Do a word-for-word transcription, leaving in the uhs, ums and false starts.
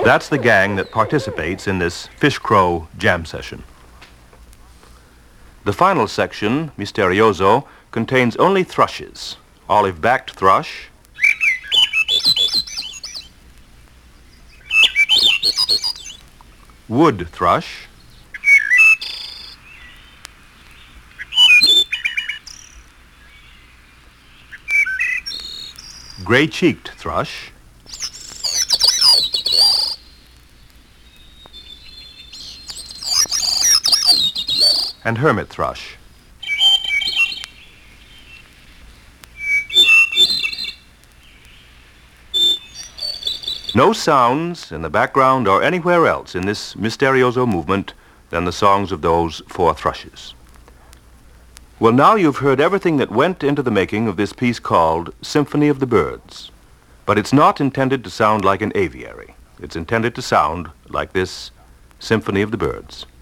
That's the gang that participates in this Fish Crow jam session. The final section, Misterioso, contains only thrushes: olive-backed thrush, wood thrush, gray-cheeked thrush, and hermit thrush. No sounds in the background or anywhere else in this Misterioso movement than the songs of those four thrushes. Well, now you've heard everything that went into the making of this piece called Symphony of the Birds. But it's not intended to sound like an aviary. It's intended to sound like this Symphony of the Birds.